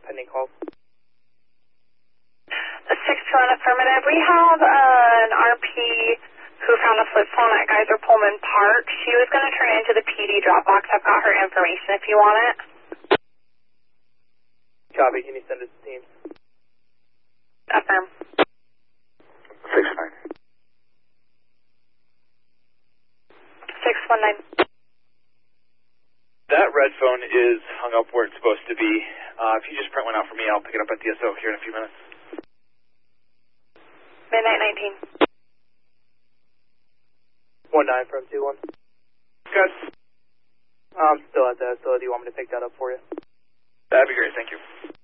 pending calls. 6-1 affirmative. We have an RP who found a flip phone at Geyser Pullman Park. She was going to turn it into the PD drop box. I've got her information if you want it. Copy, can you send it to Teams? Affirm. 6-9. 619. That red phone is hung up where it's supposed to be. If you just print one out for me, I'll pick it up at DSO here in a few minutes. Midnight 19. 19 from 21. Good. I'm still at that, so do you want me to pick that up for you? That'd be great, thank you.